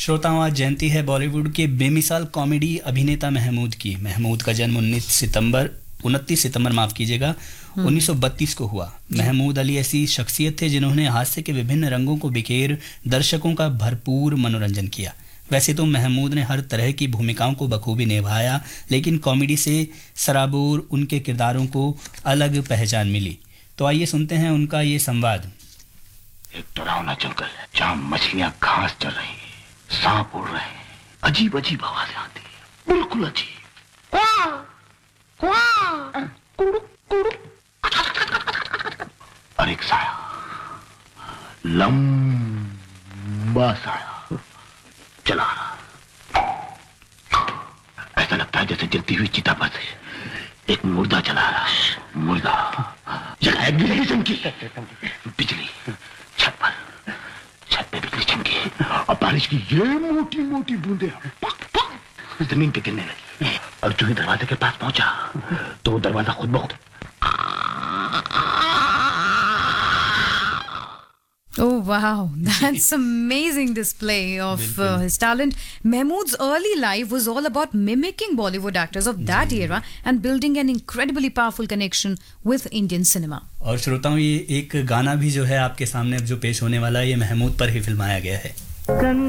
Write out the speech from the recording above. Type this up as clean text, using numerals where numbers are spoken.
श्रोताओं, आज जयंती है बॉलीवुड के बेमिसाल कॉमेडी अभिनेता महमूद की। महमूद का जन्म 29 सितंबर 1932 को हुआ। महमूद अली ऐसी शख्सियत थे जिन्होंने हास्य के विभिन्न रंगों को बिखेर दर्शकों का भरपूर मनोरंजन किया। वैसे तो महमूद ने हर तरह की भूमिकाओं को बखूबी निभाया, लेकिन कॉमेडी से सराबोर उनके किरदारों को अलग पहचान मिली। तो आइए सुनते हैं उनका ये संवाद। एक डरावना जंगल है जहाँ मछलियाँ घास चल रही हैं, सांप उड़ रहे हैं, अजीब अजीब आवाजें आती हैं, बिल्कुल अजीब। और एक साया, लंबा साया चला रहा। ऐसा लगता है जैसे जलती हुई चिता पर से एक मुर्दा चला रहा है। मुर्दा जगह बिजली चमकी, बिजली छत पे बिजली चमकी और बारिश की ये मोटी मोटी बूंदें जमीन पे गिरने लगी। और जो ही दरवाजे के पास पहुंचा तो वो दरवाजा खुद ब खुद। Oh wow, that's amazing display of his talent. Mahmood's early life was all about mimicking Bollywood actors of that era and building an incredibly powerful connection with Indian cinema. और श्रोताओं, ये एक गाना भी जो है आपके सामने अब जो पेश होने वाला है, ये महमूद पर ही फिल्माया गया है।